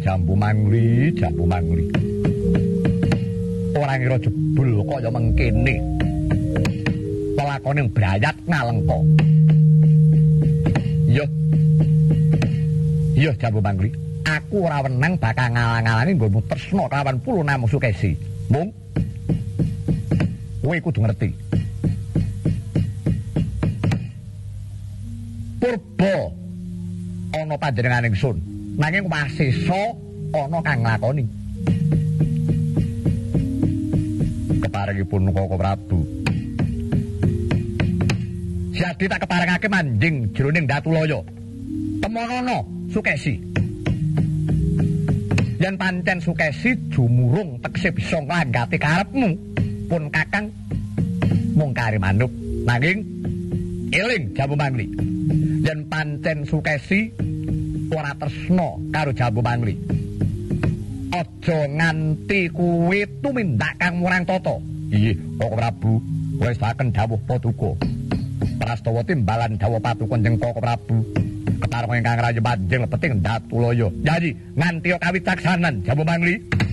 Jambu Mangli, Jambu Mangli. Ora ngira jebul kaya mengkene. Pelakone brayat ngalengka. Iya, Jambu Mangli. Aku ora wenang bakal ngalang-alangi nggonmu tresna kelawan Purnamu Sukesi. Mung kowe kudu ngerti. Purba ana panjenenganing sun, nanging Wasesa ana kang nglakoni. Keparengipun Koko Prabu. Jadi tak keparengake manjing jroning Datulaya. Temonono Sukesi. Yen pancen Sukesi jumurung tekse bisa nglanggati karepmu, pun Kakang mung kari manuk. Nanging eling Jambu Mangli. Yen pancen Sukesi ora tresna karo Jambu Mangli, aja nganti kuwi tumindak kang murang tata. Iye, Koko Prabu, wis saken dawuh Patuko. Prastawa timbalan dawuh Patuko njeng Koko Prabu. Ketarung ingkang rayi manjing lebeting Datulaya. Jadi nganti kawicaksanan Jambu Mangli.